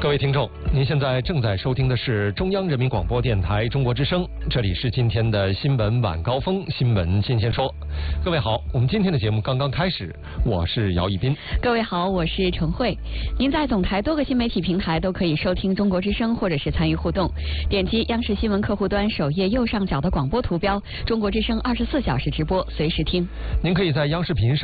各位听众，您现在正在收听的是中央人民广播电台中国之声，这里是今天的新闻晚高峰，新闻新鲜说。各位好，我们今天的节目刚刚开始，我是姚一斌。 各位好，我是陈慧。您在总台多个新媒体平台都可以收听中国之声，或者是参与互动。点击央视新闻客户端首页右上角的广播图标，中国之声24小时直播，随时听。 您可以在央视频